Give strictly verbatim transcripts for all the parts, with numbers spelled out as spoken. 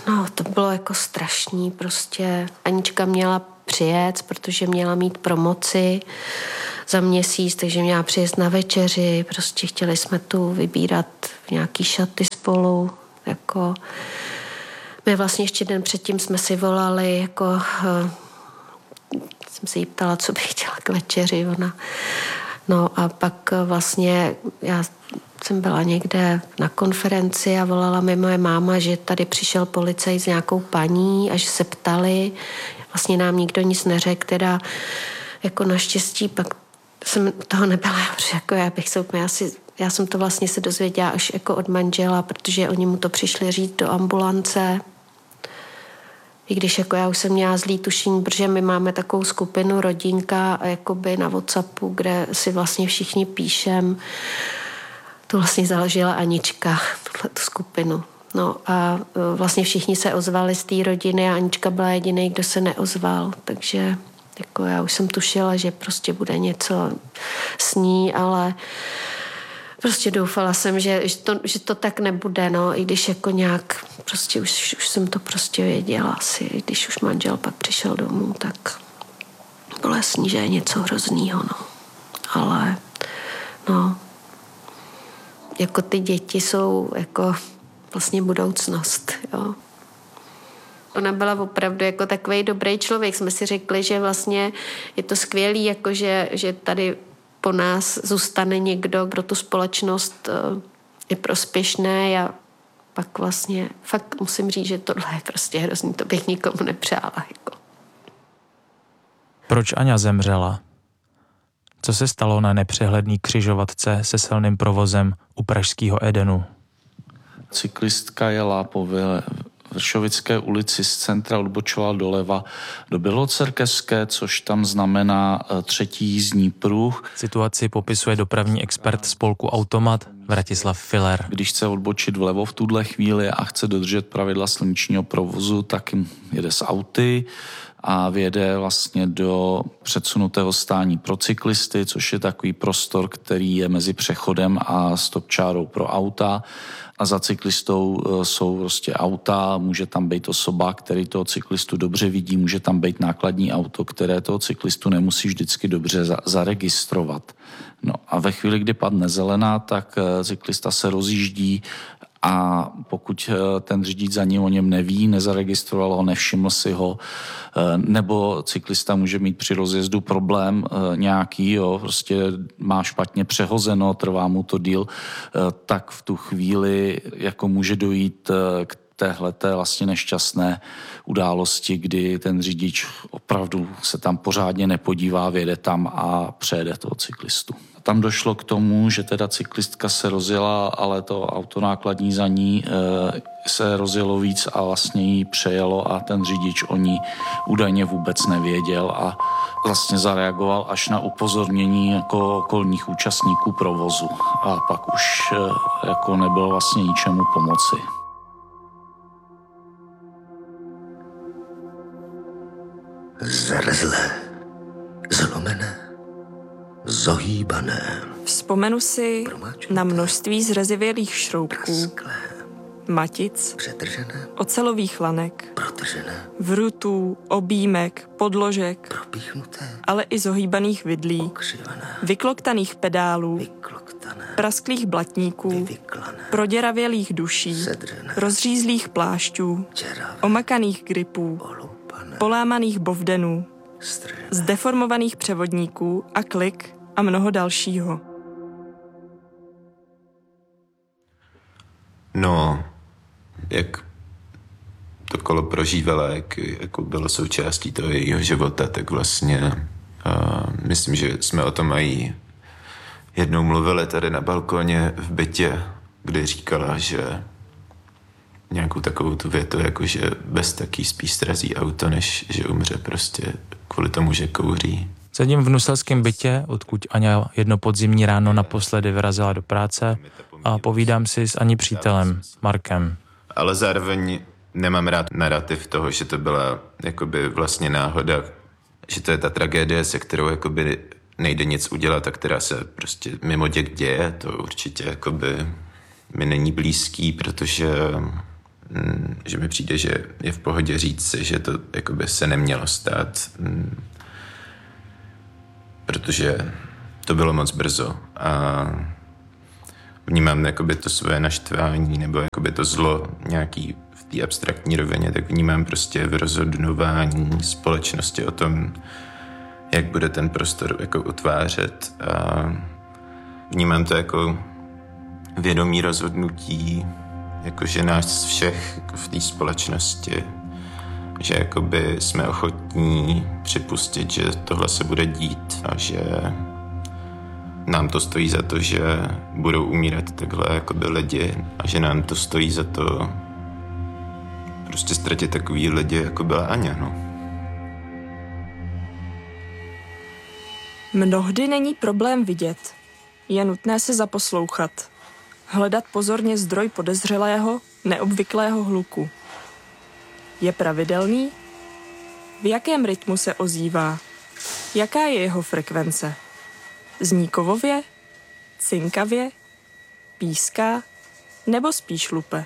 No, to bylo jako strašný, prostě Anička měla přijet, protože měla mít promoci za měsíc, takže měla přijet na večeři, prostě chtěli jsme tu vybírat nějaký šaty spolu, jako my vlastně ještě den předtím jsme si volali, jako jsem se jí ptala, co bych chtěla k večeři, ona, no a pak vlastně já jsem byla někde na konferenci a volala mi moje máma, že tady přišel policajt s nějakou paní a že se ptali. Vlastně nám nikdo nic neřekl, teda jako naštěstí pak jsem toho nebyla, protože jako já bych se úplně asi, já jsem to vlastně se dozvěděla až jako od manžela, protože oni mu to přišli říct do ambulance. I když jako já už jsem měla zlý tušení, protože my máme takovou skupinu rodinka jakoby na WhatsAppu, kde si vlastně všichni píšem. To vlastně založila Anička, tuhletu skupinu. No a vlastně všichni se ozvali z té rodiny a Anička byla jediný, kdo se neozval. Takže jako já už jsem tušila, že prostě bude něco s ní, ale prostě doufala jsem, že, že, to, že to tak nebude, no, i když jako nějak, prostě už, už jsem to prostě věděla asi, i když už manžel pak přišel domů, tak bylo jasný, že je něco hroznýho, no. Ale, no, jako ty děti jsou jako vlastně budoucnost, jo. Ona byla opravdu jako takovej dobrý člověk. Jsme si řekli, že vlastně je to skvělý, jako že, že tady po nás zůstane někdo, kdo tu společnost je prospěšný a pak vlastně fakt musím říct, že tohle je prostě hrozný, to bych nikomu nepřála. Jako. Proč Aňa zemřela? Co se stalo na nepřehledný křižovatce se silným provozem u pražského Edenu? Cyklistka jela po Vršovické ulici z centra, odbočovala doleva do Bělocerkevské, což tam znamená třetí jízdní pruh. Situaci popisuje dopravní expert spolku Automat Vratislav Filler. Když chce odbočit vlevo v tuhle chvíli a chce dodržet pravidla silničního provozu, tak jede s auty a vjede vlastně do předsunutého stání pro cyklisty, což je takový prostor, který je mezi přechodem a stopčárou pro auta. A za cyklistou jsou prostě auta, může tam být osoba, který toho cyklistu dobře vidí, může tam být nákladní auto, které toho cyklistu nemusí vždycky dobře za- zaregistrovat. No a ve chvíli, kdy padne zelená, tak cyklista se rozjíždí a pokud ten řidič za ním o něm neví, nezaregistroval ho, nevšiml si ho, nebo cyklista může mít při rozjezdu problém nějaký, jo, prostě má špatně přehozeno, trvá mu to díl, tak v tu chvíli jako může dojít k téhleté vlastně nešťastné události, kdy ten řidič opravdu se tam pořádně nepodívá, vjede tam a přejede toho cyklistu. Tam došlo k tomu, že teda cyklistka se rozjela, ale to auto nákladní za ní e, se rozjelo víc a vlastně jí přejelo a ten řidič o ní údajně vůbec nevěděl a vlastně zareagoval až na upozornění jako okolních účastníků provozu. A pak už e, jako nebylo vlastně ničemu pomoci. Zrzlé, zlomené, zohýbané. Vzpomenu si na množství zrezivělých šroubků, matic, přetržené, ocelových lanek, protržené, vrutů, objímek, podložek, propíchnuté, ale i zohýbaných vidlí, okřivené, vykloktaných pedálů, vykloktané, prasklých blatníků, vyvyklané, proděravělých duší, sedřené, rozřízlých plášťů, čeravé, omakaných gripů, olupané, polámaných bovdenů, stržené, zdeformovaných převodníků a klik a mnoho dalšího. No, jak to kolo prožívala, jak jako bylo součástí toho jejího života, tak vlastně uh, myslím, že jsme o tom i jednou mluvili tady na balkoně v bytě, kde říkala, že nějakou takovou tu větu, jako že bez taký spíš srazí auto, než že umře prostě kvůli tomu, že kouří. Sedím v nuselském bytě, odkud Aňa jedno podzimní ráno naposledy vyrazila do práce a povídám si s Aní přítelem, Markem. Ale zároveň nemám rád narrativ toho, že to byla jakoby vlastně náhoda, že to je ta tragédie, se kterou jakoby nejde nic udělat a která se prostě mimo děk děje. To určitě jakoby mi není blízký, protože že mi přijde, že je v pohodě říct si, že to jakoby se nemělo stát, protože to bylo moc brzo a vnímám jakoby to své naštvání nebo jakoby to zlo nějaký v té abstraktní rovině, tak vnímám prostě v rozhodování společnosti o tom, jak bude ten prostor jako utvářet a vnímám to jako vědomí rozhodnutí, jakože nás všech jako v té společnosti, že jakoby jsme ochotní připustit, že tohle se bude dít a že nám to stojí za to, že budou umírat takhle jakoby lidi a že nám to stojí za to prostě ztratit takový lidi, jako byla Aňa, no. Mnohdy není problém vidět. Je nutné se zaposlouchat. Hledat pozorně zdroj podezřelého, neobvyklého hluku. Je pravidelný? V jakém rytmu se ozývá? Jaká je jeho frekvence? Zní kovově? Cinkavě? Píská? Nebo spíš lupe?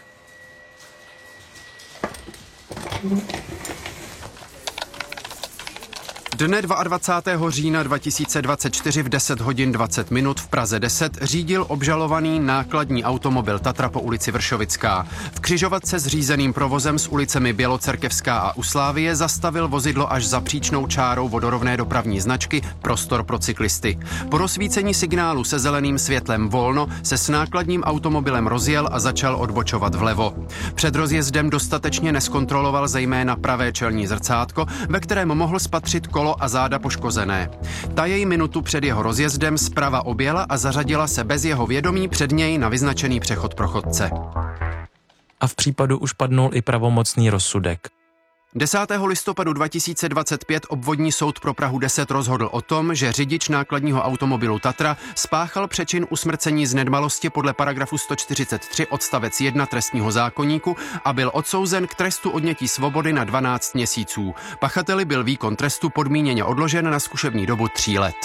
Dne dvacátého druhého října dva tisíce dvacet čtyři v deset hodin dvacet minut v Praze deset řídil obžalovaný nákladní automobil Tatra po ulici Vršovická. V křižovatce s řízeným provozem s ulicemi Bělocerkevská a Uslávie zastavil vozidlo až za příčnou čárou vodorovné dopravní značky Prostor pro cyklisty. Po rozsvícení signálu se zeleným světlem volno se s nákladním automobilem rozjel a začal odbočovat vlevo. Před rozjezdem dostatečně neskontroloval zejména pravé čelní zrcátko, ve kterém mohl spatřit kolo a záda poškozené. Ta jej minutu před jeho rozjezdem zprava objela a zařadila se bez jeho vědomí před něj na vyznačený přechod pro chodce. A v případu už padnul i pravomocný rozsudek. desátého listopadu dva tisíce dvacet pět obvodní soud pro Prahu deset rozhodl o tom, že řidič nákladního automobilu Tatra spáchal přečin usmrcení z nedbalosti podle paragrafu sto čtyřicet tři odstavec jedna trestního zákoníku a byl odsouzen k trestu odnětí svobody na dvanáct měsíců. Pachateli byl výkon trestu podmíněně odložen na zkušební dobu tří let.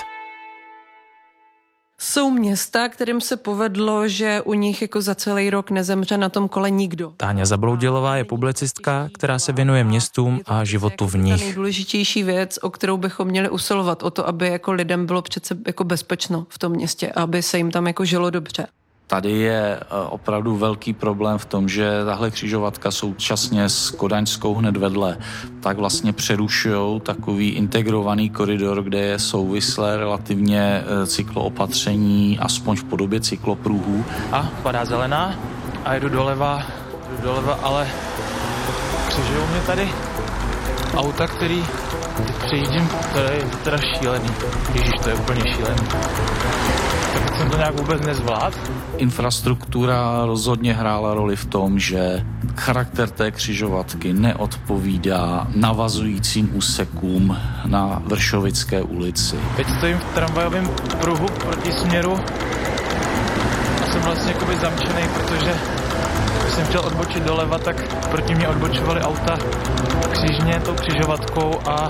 Jsou města, kterým se povedlo, že u nich jako za celý rok nezemře na tom kole nikdo. Táňa Zabloudilová je publicistka, která se věnuje městům a životu v nich. To je nejdůležitější věc, o kterou bychom měli usilovat, o to, aby jako lidem bylo přece jako bezpečno v tom městě, aby se jim tam jako žilo dobře. Tady je opravdu velký problém v tom, že tahle křižovatka současně s Kodaňskou hned vedle tak vlastně přerušují takový integrovaný koridor, kde je souvislé relativně cykloopatření, aspoň v podobě cyklopruhů. A padá zelená a jdu doleva, jdu doleva, ale křižují mě tady auta, který teď přejíždím, to je teda šílený. Ježíš, to je úplně šílený. Tak jsem to nějak vůbec nezvládl. Infrastruktura rozhodně hrála roli v tom, že charakter té křižovatky neodpovídá navazujícím úsekům na Vršovické ulici. Teď stojím v tramvajovém pruhu proti směru a jsem vlastně jakoby zamčený, protože když jsem chtěl odbočit doleva, tak proti mě odbočovaly auta křižně tou křižovatkou a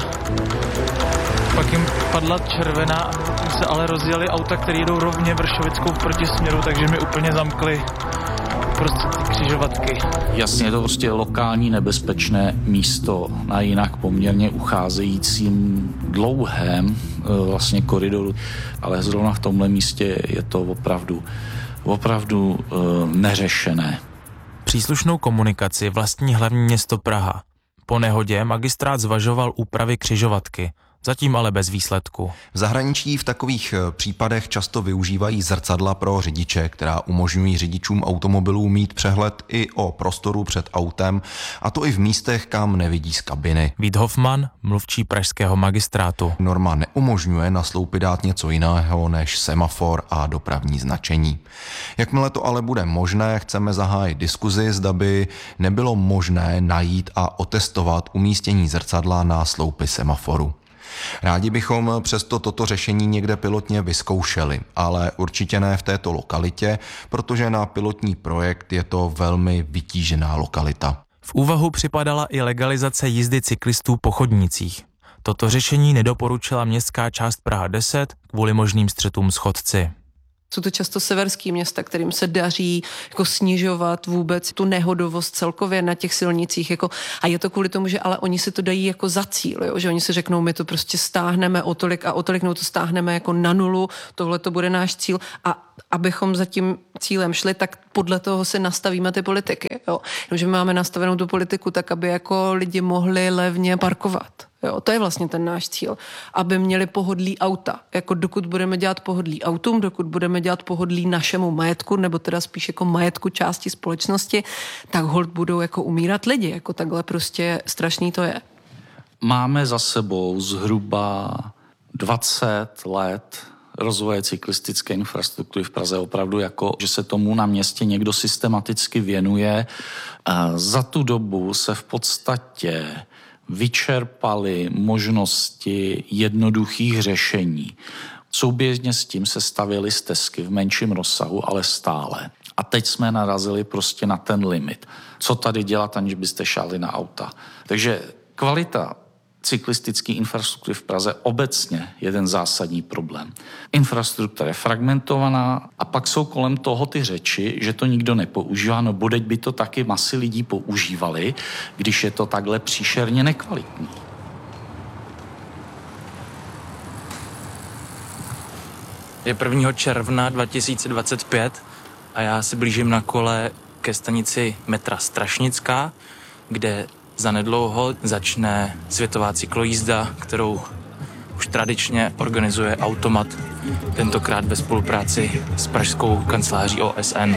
pak jim padla červená a se ale rozjeli auta, které jdou rovně Vršovickou v protisměru, takže mi úplně zamkli prostě ty křižovatky. Jasně, je to prostě lokální nebezpečné místo na jinak poměrně ucházejícím dlouhém vlastně koridoru, ale zrovna v tomhle místě je to opravdu, opravdu neřešené. Příslušnou komunikaci vlastní hlavní město Praha. Po nehodě magistrát zvažoval úpravy křižovatky, zatím ale bez výsledku. V zahraničí v takových případech často využívají zrcadla pro řidiče, která umožňují řidičům automobilů mít přehled i o prostoru před autem, a to i v místech, kam nevidí z kabiny. Vít Hoffman, mluvčí pražského magistrátu. Norma neumožňuje na sloupy dát něco jiného než semafor a dopravní značení. Jakmile to ale bude možné, chceme zahájit diskuzi, zda by nebylo možné najít a otestovat umístění zrcadla na sloupy semaforu. Rádi bychom přesto toto řešení někde pilotně vyzkoušeli, ale určitě ne v této lokalitě, protože na pilotní projekt je to velmi vytížená lokalita. V úvahu připadala i legalizace jízdy cyklistů po chodnících. Toto řešení nedoporučila městská část Praha deset kvůli možným střetům s chodci. Jsou to často severský města, kterým se daří jako snižovat vůbec tu nehodovost celkově na těch silnicích. Jako, a je to kvůli tomu, že ale oni si to dají jako za cíl, jo? Že oni si řeknou, my to prostě stáhneme o tolik a o tolik, no to stáhneme jako na nulu, tohle to bude náš cíl. A abychom za tím cílem šli, tak podle toho si nastavíme ty politiky. Jo? Že my máme nastavenou tu politiku tak, aby jako lidi mohli levně parkovat. Jo, to je vlastně ten náš cíl, aby měli pohodlí auta. Jako dokud budeme dělat pohodlí autům, dokud budeme dělat pohodlí našemu majetku, nebo teda spíš jako majetku části společnosti, tak holt budou jako umírat lidi. Jako takhle prostě strašný to je. Máme za sebou zhruba dvacet let rozvoje cyklistické infrastruktury v Praze, opravdu jako, že se tomu na městě někdo systematicky věnuje. A za tu dobu se v podstatě vyčerpaly možnosti jednoduchých řešení. Souběžně s tím se stavěly stezky v menším rozsahu, ale stále. A teď jsme narazili prostě na ten limit. Co tady dělat, aniž byste šáli na auta. Takže kvalita cyklistické infrastruktury v Praze obecně jeden zásadní problém. Infrastruktura je fragmentovaná a pak jsou kolem toho ty řeči, že to nikdo nepoužívá, no bodeď by to taky masy lidí používali, když je to takhle příšerně nekvalitní. Je prvního června dva tisíce dvacet pět a já se blížím na kole ke stanici metra Strašnická, kde zanedlouho začne světová cyklojízda, kterou už tradičně organizuje Automat, tentokrát ve spolupráci s pražskou kanceláří O S N.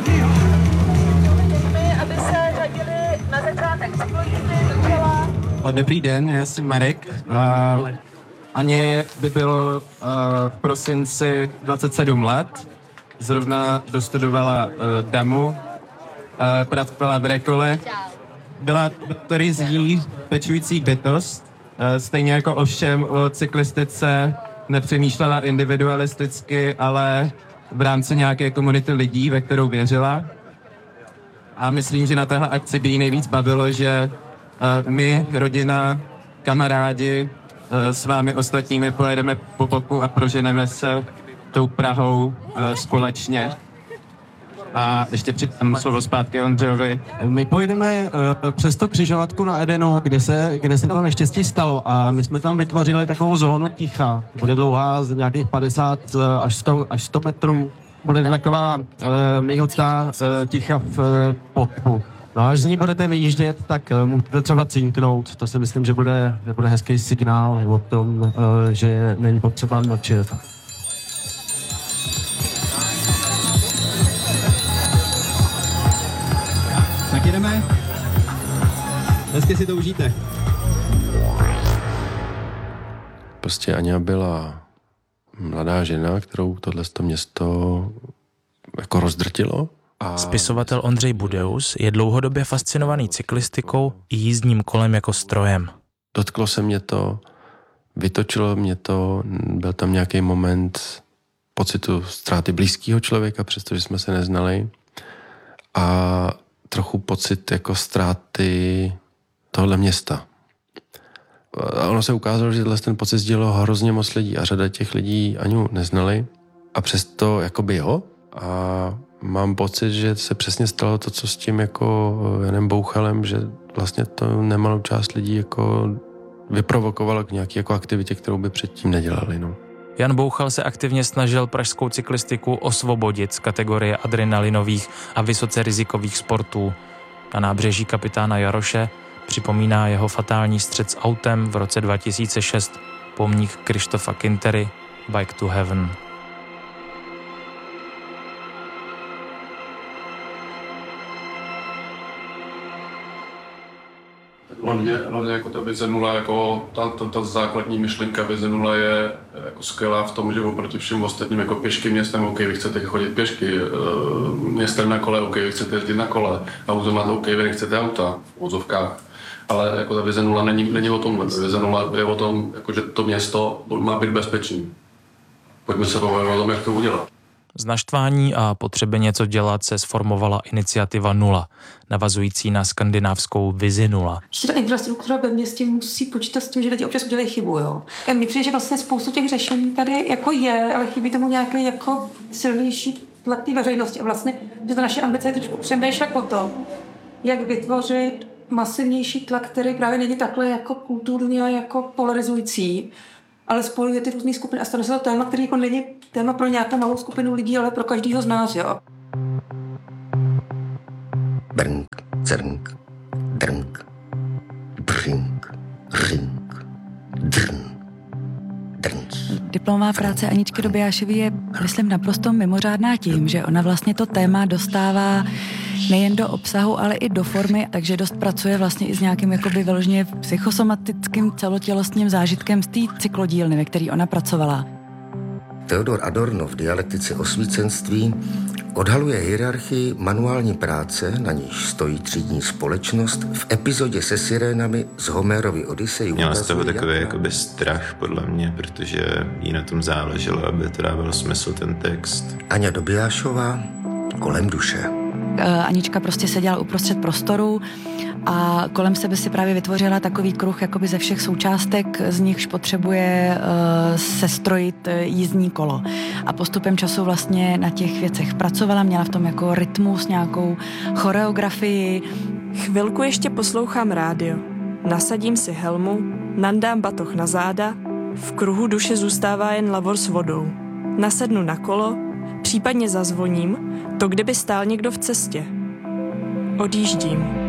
Aby se řadili na začátek cyklojízdy do kola. Dobrý den, já jsem Marek. Uh, Aně by bylo uh, v prosinci dvacet sedm let. Zrovna dostudovala uh, damu, uh, pracovala v Rekole. Byla to rizí pečující bytost, stejně jako ovšem o cyklistice nepřemýšlela individualisticky, ale v rámci nějaké komunity lidí, ve kterou věřila. A myslím, že na téhle akci by jí nejvíc bavilo, že my, rodina, kamarádi, s vámi ostatními pojedeme po boku a proženeme se tou Prahou společně. A ještě přidám slovo zpátky Ondřejovi. My pojedeme uh, přes to křižovatku na Edenu, kde se, kde se to neštěstí stalo a my jsme tam vytvořili takovou zónu ticha. Bude dlouhá z nějakých padesát až sto, až sto metrů. Bude taková uh, minutá uh, ticha v uh, pohybu. No až z ní budete vyjíždět, tak uh, můžete třeba cinknout. To si myslím, že bude, že bude hezký signál o tom, uh, že není potřeba mlčet. Tak jdeme. Hezky si to užijte. Prostě Aňa byla mladá žena, kterou tohleto město jako rozdrtilo. A... Spisovatel Ondřej Budeus je dlouhodobě fascinovaný cyklistikou i jízdním kolem jako strojem. Dotklo se mě to, vytočilo mě to, byl tam nějaký moment pocitu ztráty blízkého člověka, přestože jsme se neznali. A trochu pocit jako ztráty tohle města. A ono se ukázalo, že ten pocit sdělilo hrozně moc lidí a řada těch lidí Aňu neznali a přesto jakoby jo. A mám pocit, že se přesně stalo to, co s tím jako Janem Bouchalem, že vlastně to nemalou část lidí jako vyprovokovalo k nějaké jako aktivitě, kterou by předtím nedělali. No. Jan Bouchal se aktivně snažil pražskou cyklistiku osvobodit z kategorie adrenalinových a vysoce rizikových sportů. Na nábřeží kapitána Jaroše připomíná jeho fatální střet s autem v roce dva tisíce šest pomník Krištofa Kintery Bike to Heaven. Hlavně, hlavně jako ta Vize nula, jako ta, ta, ta základní myšlenka Vize nula je jako skvělá v tom, že oproti všem ostatním jako pěšky městem, OK, vy chcete chodit pěšky, městem na kole, OK, vy chcete jezdit na kole, automat, OK, vy nechcete auta v úzovkách. Ale jako ta Vize nula není, není o tomhle. Vize nula je o tom, jako, že to město má být bezpečný. Pojďme se pobavit o tom, jak to udělat. Z naštvání a potřeby něco dělat se sformovala iniciativa Nula, navazující na skandinávskou vizi nula. Ještě ta infrastruktura ve městě musí počítat s tím, že lidi občas udělají chybu, jo. A mně přijde, že vlastně spoustu těch řešení tady jako je, ale chybí tomu nějaký jako silnější tlak té veřejnosti. A vlastně, že ta naše ambice je trošku přemýšlet o tom, jak vytvořit masivnější tlak, který právě není takhle jako kulturní a jako polarizující, ale spojuje ty různé skupiny a stane se to téma, který jako není téma pro nějakou malou skupinu lidí, ale pro každýho z nás, jo. Brnk, crnk, drnk, brink, rink, drn, drnc. Diplomová práce Aničky Dobijášové je, myslím, naprosto mimořádná tím, že ona vlastně to téma dostává nejen do obsahu, ale i do formy, takže dost pracuje vlastně i s nějakým jakoby vyloženě psychosomatickým celotělostním zážitkem z té cyklodílny, ve který ona pracovala. Theodor Adorno v dialektice osvícenství odhaluje hierarchii manuální práce, na níž stojí třídní společnost, v epizodě se sirénami z Homérovy Odyssey. Měla z toho takový jakoby strach, podle mě, protože jí na tom záleželo, aby to dávalo smysl ten text. Aňa Dobijášová, Kolem duše. Anička prostě seděla uprostřed prostoru a kolem sebe si právě vytvořila takový kruh jakoby ze všech součástek, z nichž potřebuje uh, sestrojit jízdní kolo. A postupem času vlastně na těch věcech pracovala, měla v tom jako rytmus, nějakou choreografii. Chvilku ještě poslouchám rádio. Nasadím si helmu, nandám batoh na záda, v kruhu duše zůstává jen lavor s vodou. Nasednu na kolo, případně zazvoním, to kdyby stál někdo v cestě. Odjíždím.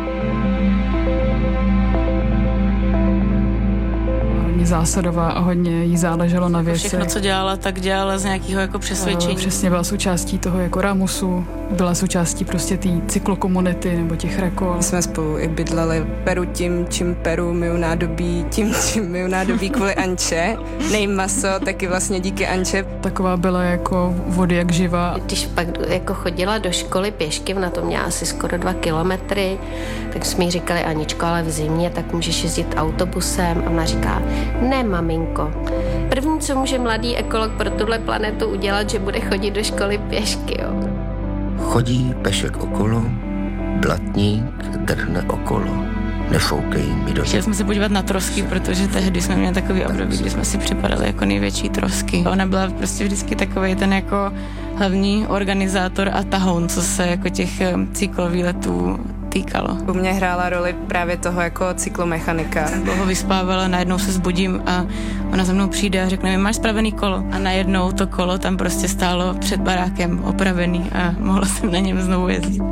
Hodně zásadová a hodně jí záleželo na věci. Všechno, co dělala, tak dělala z nějakého jako přesvědčení. Přesně, byla součástí toho jako Ramusu, byla součástí prostě té cyklokomunity nebo těch rekol. My jsme spolu i bydleli, peru tím, čím peru, miju nádobí, tím, čím miju nádobí kvůli Anče. Nejím maso, taky vlastně díky Anče. Taková byla jako vody jak živá. Když pak jako chodila do školy pěšky, na to měla asi skoro dva kilometry, tak jsme jí říkali, Aničko, ale v zimě, tak můžeš jezdit autobusem. A ona říká, ne, maminko. První, co může mladý ekolog pro tuhle planetu udělat, že bude chodit do školy pěšky, jo. Chodí pešek okolo, blatník drhne okolo. Nefoukej mi do... Chtěli jsme se podívat na trosky, protože tehdy jsme měli takový období, kdy jsme si připadali jako největší trosky. Ona byla prostě vždycky takovej ten jako hlavní organizátor a tahoun, co se jako těch cyklovýletů týkalo. U mě hrála roli právě toho jako cyklomechanika. Dlouho vyspávala, najednou se zbudím a ona za mnou přijde a řekne mi, máš spravený kolo. A najednou to kolo tam prostě stálo před barákem opravený a mohla jsem na něm znovu jezdit.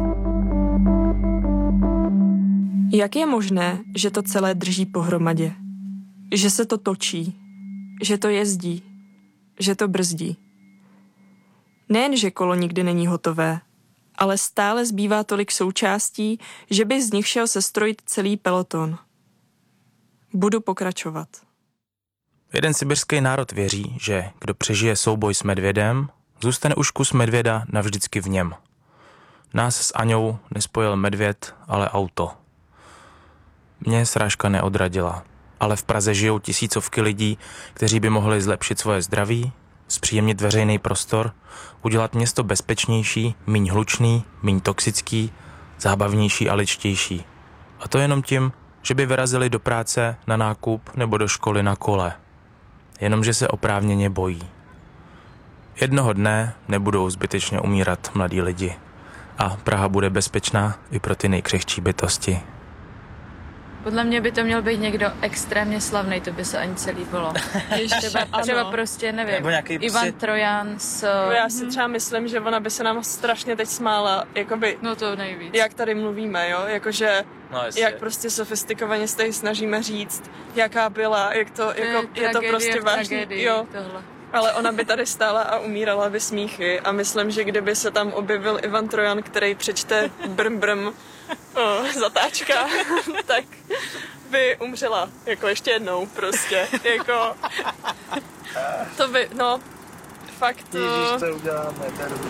Jak je možné, že to celé drží pohromadě? Že se to točí, že to jezdí, že to brzdí. Nejen, že kolo nikdy není hotové, ale stále zbývá tolik součástí, že by z nich šel sestrojit celý peloton. Budu pokračovat. Jeden sibirský národ věří, že kdo přežije souboj s medvědem, zůstane už kus medvěda navždycky v něm. Nás s Aňou nespojil medvěd, ale auto. Mě srážka neodradila, ale v Praze žijou tisícovky lidí, kteří by mohli zlepšit svoje zdraví, zpříjemnit veřejný prostor, udělat město bezpečnější, míň hlučný, míň toxický, zábavnější a ličtější. A to jenom tím, že by vyrazili do práce, na nákup nebo do školy na kole. Jenomže se oprávněně bojí. Jednoho dne nebudou zbytečně umírat mladí lidi. A Praha bude bezpečná i pro ty nejkřehčí bytosti. Podle mě by to měl být někdo extrémně slavný, to by se ani celý bylo. třeba, třeba prostě, nevím, Ivan psi... Trojan s... No já si třeba myslím, že ona by se nám strašně teď smála, jakoby... No to nejvíc. Jak tady mluvíme, jo, jakože... No, jak prostě sofistikovaně se tady snažíme říct, jaká byla, jak to, to jako, je, je to prostě vážný, jo. Tohle. Ale ona by tady stála a umírala by smíchy a myslím, že kdyby se tam objevil Ivan Trojan, který přečte brm brm o, zatáčka, tak by umřela, jako ještě jednou prostě, jako to by, no, fakt to... Ježíš, to uděláme, to je dobrý.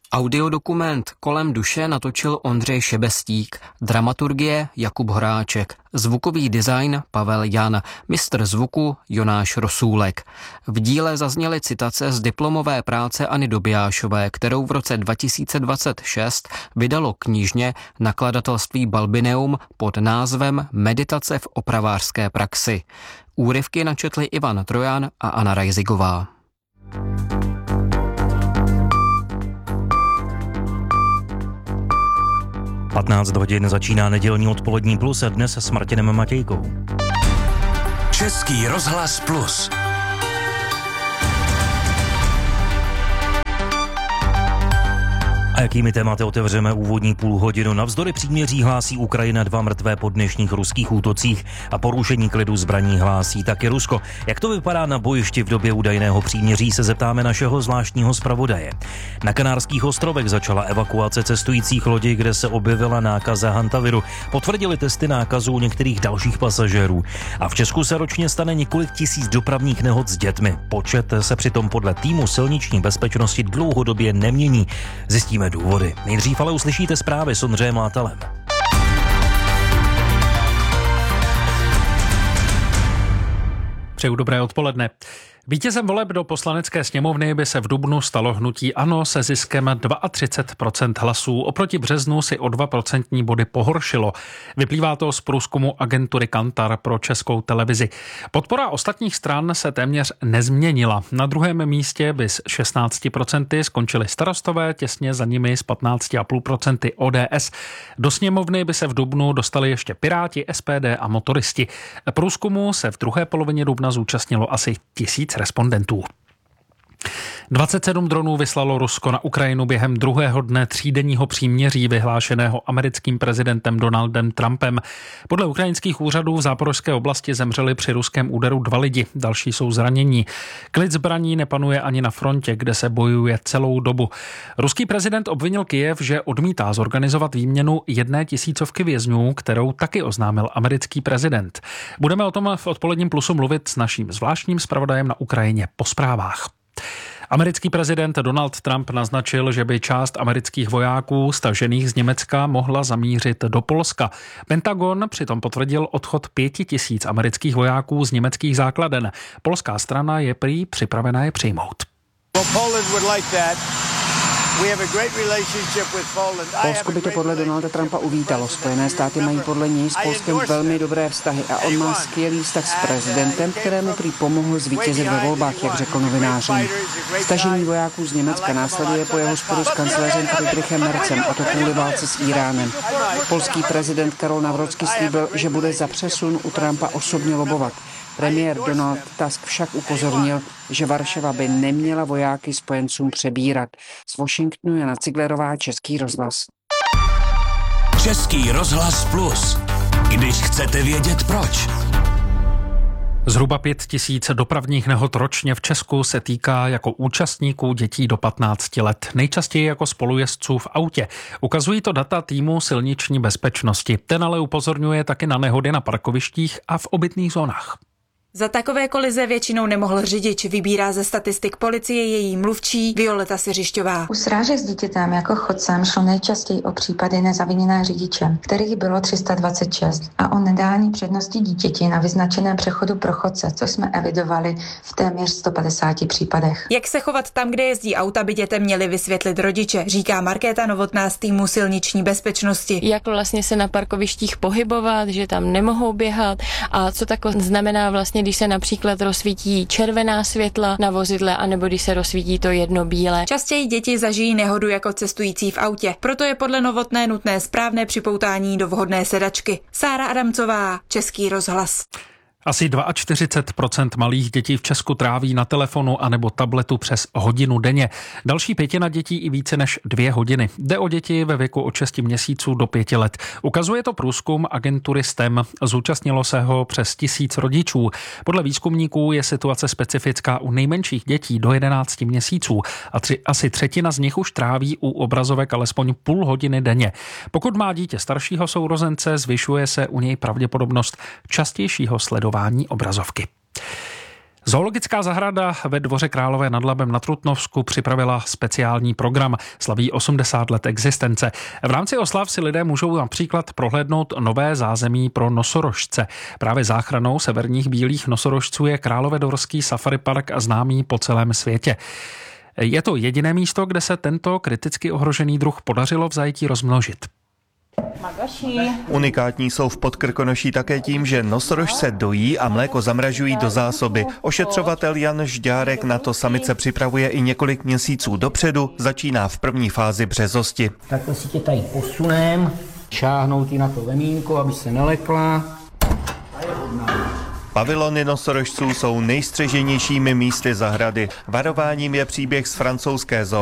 Audiodokument Kolem duše natočil Ondřej Šebestík, dramaturgie Jakub Horáček, zvukový design Pavel Jan, mistr zvuku Jonáš Rosůlek. V díle zazněly citace z diplomové práce Anny Dobijášové, kterou v roce dva tisíce dvacet šest vydalo knižně nakladatelství Balbineum pod názvem Meditace v opravářské praxi. Úryvky načetli Ivan Trojan a Anna Rajzigová. patnáct hodin začíná nedělní odpolední plus a dnes s Martinem Matějkou. Český rozhlas plus. A jakými tématy otevřeme úvodní půl hodinu? Navzdory příměří hlásí Ukrajina dva mrtvé po dnešních ruských útocích a porušení klidu zbraní hlásí taky Rusko. Jak to vypadá na bojišti v době údajného příměří, se zeptáme našeho zvláštního zpravodaje. Na Kanárských ostrovech začala evakuace cestujících lodí, kde se objevila nákaza hantaviru. Potvrdili testy nákazu u některých dalších pasažérů. A v Česku se ročně stane několik tisíc dopravních nehod s dětmi. Počet se přitom podle týmu silniční bezpečnosti dlouhodobě nemění. Zjistíme důvody. Nejdřív ale uslyšíte zprávy s Ondřejem Látalem. Přeju dobré odpoledne. Vítězem voleb do Poslanecké sněmovny by se v dubnu stalo hnutí ANO se ziskem třicet dva procent hlasů. Oproti březnu si o dva procentní body pohoršilo. Vyplývá to z průzkumu agentury Kantar pro Českou televizi. Podpora ostatních stran se téměř nezměnila. Na druhém místě by s šestnáct procent skončili Starostové, těsně za nimi s patnáct celá pět procent O D S. Do sněmovny by se v dubnu dostali ještě Piráti, S P D a motoristi. Průzkumu se v druhé polovině dubna zúčastnilo asi tisíc respondentů. dvacet sedm dronů vyslalo Rusko na Ukrajinu během druhého dne třídenního příměří vyhlášeného americkým prezidentem Donaldem Trumpem. Podle ukrajinských úřadů v záporožské oblasti zemřeli při ruském úderu dva lidi, další jsou zranění. Klid zbraní nepanuje ani na frontě, kde se bojuje celou dobu. Ruský prezident obvinil Kyjev, že odmítá zorganizovat výměnu jedné tisícovky vězňů, kterou taky oznámil americký prezident. Budeme o tom v odpoledním plusu mluvit s naším zvláštním zpravodajem na Ukrajině po zprávách. Americký prezident Donald Trump naznačil, že by část amerických vojáků stažených z Německa mohla zamířit do Polska. Pentagon přitom potvrdil odchod pěti tisíc amerických vojáků z německých základen. Polská strana je prý připravena je přijmout. Polsko by to podle Donalda Trumpa uvítalo. Spojené státy mají podle něj s Polskem velmi dobré vztahy a on má skvělý vztah s prezidentem, kterému prý pomohl zvítězit ve volbách, jak řekl novinářům. Stažení vojáků z Německa následuje po jeho sporu s kancléřem Friedrichem Merzem, a to kvůli válce s Íránem. Polský prezident Karol Nawrocki slíbil, že bude za přesun u Trumpa osobně lobovat. Premiér Donald Tusk však upozornil, že Varšava by neměla vojáky spojencům přebírat. Z Washingtonu Jana Ciglerová, Český rozhlas. Český rozhlas plus. Když chcete vědět proč. Zhruba pět tisíc dopravních nehod ročně v Česku se týká jako účastníků dětí do patnácti let. Nejčastěji jako spolujezdců v autě. Ukazují to data týmu silniční bezpečnosti. Ten ale upozorňuje taky na nehody na parkovištích a v obytných zónách. Za takové kolize většinou nemohl řidič, vybírá ze statistik policie její mluvčí Violeta Siřišťová. U srážek s dítětem jako chodcem šlo nejčastěji o případy nezaviněné řidiče, kterých bylo tři sta dvacet šest, a o nedání přednosti dítěti na vyznačeném přechodu pro chodce, co jsme evidovali v téměř sto padesáti případech. Jak se chovat tam, kde jezdí auta, by dětem měli vysvětlit rodiče, říká Markéta Novotná z týmu silniční bezpečnosti. Jak vlastně se na parkovištích pohybovat, že tam nemohou běhat a co tako znamená vlastně, když se například rozsvítí červená světla na vozidle, anebo když se rozsvítí to jedno bílé. Častěji děti zažijí nehodu jako cestující v autě, proto je podle Novotné nutné správné připoutání do vhodné sedačky. Sára Adamcová, Český rozhlas. Asi čtyřicet dva procent malých dětí v Česku tráví na telefonu anebo tabletu přes hodinu denně. Další pětina dětí i více než dvě hodiny. Jde o děti ve věku od šesti měsíců do pěti let. Ukazuje to průzkum agentury S T E M. Zúčastnilo se ho přes tisíc rodičů. Podle výzkumníků je situace specifická u nejmenších dětí do jedenácti měsíců a tři, asi třetina z nich už tráví u obrazovek alespoň půl hodiny denně. Pokud má dítě staršího sourozence, zvyšuje se u něj pravděpodobnost častějšího sledování obrazovky. Zoologická zahrada ve Dvoře Králové nad Labem na Trutnovsku připravila speciální program. Slaví osmdesát let existence. V rámci oslav si lidé můžou například prohlédnout nové zázemí pro nosorožce. Právě záchranou severních bílých nosorožců je Královédorský safari park známý po celém světě. Je to jediné místo, kde se tento kriticky ohrožený druh podařilo v zajetí rozmnožit. Unikátní jsou v Podkrkonoší také tím, že nosorožce dojí a mléko zamražují do zásoby. Ošetřovatel Jan Žďárek na to samice připravuje i několik měsíců dopředu, začíná v první fázi březosti. Takhle si tě tady posunem, šáhnout ji na to lemínko, aby se nelekla. Pavilony nosorožců jsou nejstřeženějšími místy zahrady. Varováním je příběh z francouzské zoo.